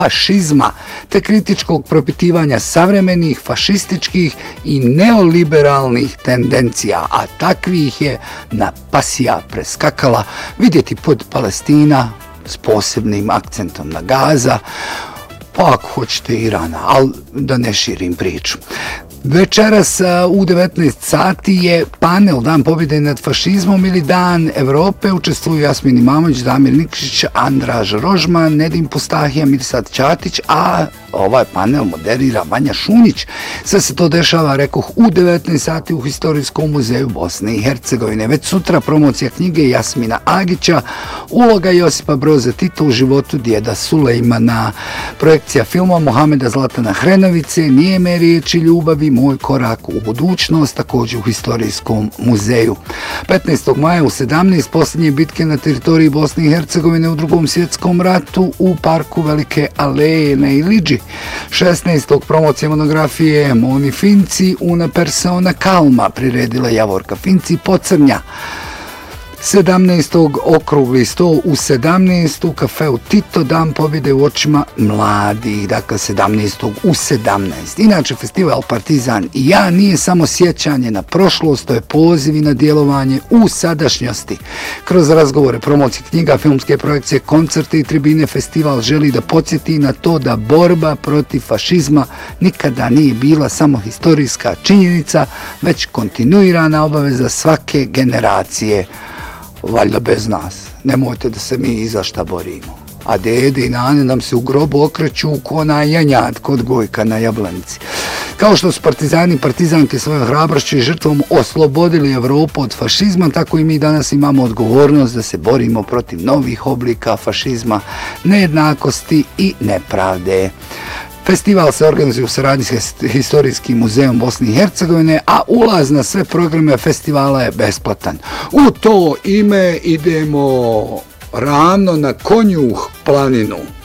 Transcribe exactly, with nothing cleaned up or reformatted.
fašizma te kritičkog propitivanja savremenih fašističkih i neoliberalnih tendencija, a takvih je na pasija preskakala vidjeti pod Palestina s posebnim akcentom na Gaza, pa ako hoćete Irana, ali da ne širim priču. Večeras u devetnaest sati je panel Dan pobjede nad fašizmom ili Dan Evrope. Učestvuju Jasmin Imamović, Damir Nikšić, Andraž Rožman, Nedim Postahija, Mirsad Ćatić, a ovaj panel moderira Vanja Šunjić. Sve se to dešava, rekoh, u devetnaest sati u Historijskom muzeju Bosne i Hercegovine. Već sutra promocija knjige Jasmina Agića, uloga Josipa Broza Tita u životu djeda Sulejmana, projekcija filma Mohameda Zlatana Hrenovice, Nijeme riječi ljubavi, Moj korak u budućnost, također u Historijskom muzeju. petnaestog maja u sedamnaest posljednje bitke na teritoriji Bosne i Hercegovine u Drugom svjetskom ratu u parku Velike aleje na Iliđi. šesnaestog promocija monografije Moni Finci, una persona calma, priredila Javorka Finci Pocrnja. sedamnaestog okrugli stol u sedamnaest u kafeu Tito, Dan pobjede u očima mladih, dakle sedamnaestog u sedamnaest. Inače, festival Partizan i ja nije samo sjećanje na prošlost, to je poziv i na djelovanje u sadašnjosti. Kroz razgovore, promocije knjiga, filmske projekcije, koncerte i tribine, festival želi da podsjeti na to da borba protiv fašizma nikada nije bila samo historijska činjenica, već kontinuirana obaveza svake generacije. Valjda bez nas. Nemojte da se mi i za šta borimo. A dede i nane nam se u grobu okreću ko na janjad kod Gojka na Jablanici. Kao što su partizani i partizanke svojom hrabrošću i žrtvom oslobodili Evropu od fašizma, tako i mi danas imamo odgovornost da se borimo protiv novih oblika fašizma, nejednakosti i nepravde. Festival se organizuje u saradnji s Historijskim muzejom Bosne i Hercegovine, a ulaz na sve programe festivala je besplatan. U to ime idemo ravno na Konjuh planinu.